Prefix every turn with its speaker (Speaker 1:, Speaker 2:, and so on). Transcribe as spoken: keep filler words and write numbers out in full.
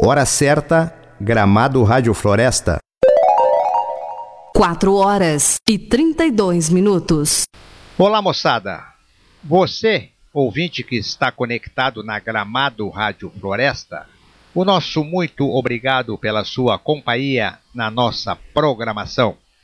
Speaker 1: Hora certa, Gramado Rádio Floresta.
Speaker 2: quatro horas e trinta e dois minutos.
Speaker 3: Olá, moçada. Você, ouvinte que está conectado na Gramado Rádio Floresta, o nosso muito obrigado pela sua companhia na nossa programação.